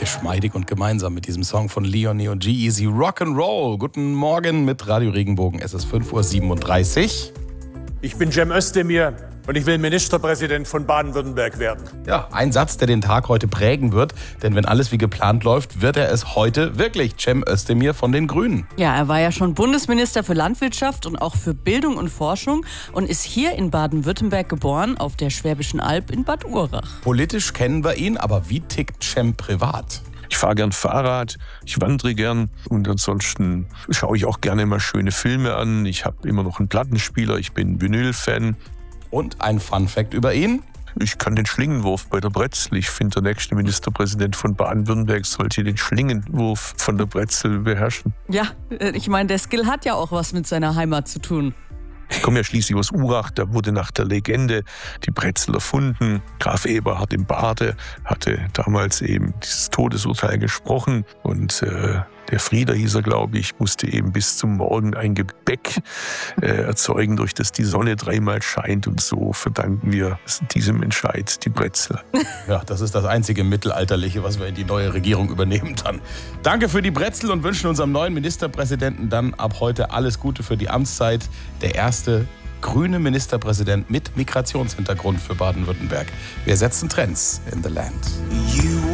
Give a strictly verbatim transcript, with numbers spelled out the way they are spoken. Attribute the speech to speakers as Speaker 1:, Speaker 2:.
Speaker 1: Geschmeidig und gemeinsam mit diesem Song von Leonie und G-Eazy, Rock'n'Roll. Guten Morgen mit Radio Regenbogen, es ist fünf Uhr siebenunddreißig.
Speaker 2: Ich bin Cem Özdemir und ich will Ministerpräsident von Baden-Württemberg werden.
Speaker 1: Ja, ein Satz, der den Tag heute prägen wird, denn wenn alles wie geplant läuft, wird er es heute wirklich. Cem Özdemir von den Grünen.
Speaker 3: Ja, er war ja schon Bundesminister für Landwirtschaft und auch für Bildung und Forschung und ist hier in Baden-Württemberg geboren, auf der Schwäbischen Alb in Bad Urach.
Speaker 1: Politisch kennen wir ihn, aber wie tickt Cem privat?
Speaker 4: Ich fahre gern Fahrrad, ich wandere gern und ansonsten schaue ich auch gerne mal schöne Filme an. Ich habe immer noch einen Plattenspieler, ich bin Vinyl-Fan.
Speaker 1: Und ein Fun-Fact über ihn?
Speaker 4: Ich kann den Schlingenwurf bei der Brezel. Ich finde, der nächste Ministerpräsident von Baden-Württemberg sollte den Schlingenwurf von der Brezel beherrschen.
Speaker 3: Ja, ich meine, der Skill hat ja auch was mit seiner Heimat zu tun.
Speaker 4: Ich komme ja schließlich aus Urach, da wurde nach der Legende die Brezel erfunden. Graf Eberhard im Bade hatte damals eben dieses Todesurteil gesprochen und äh, der Frieder hieß er, glaube ich, musste eben bis zum Morgen ein Gebäck äh, erzeugen, durch das die Sonne dreimal scheint und so verdanken wir diesem Entscheid die Brezel.
Speaker 1: Ja, das ist das einzige Mittelalterliche, was wir in die neue Regierung übernehmen dann. Danke für die Brezel und wünschen unserem neuen Ministerpräsidenten dann ab heute alles Gute für die Amtszeit. Der erste grüne Ministerpräsident mit Migrationshintergrund für Baden-Württemberg. Wir setzen Trends in the Land.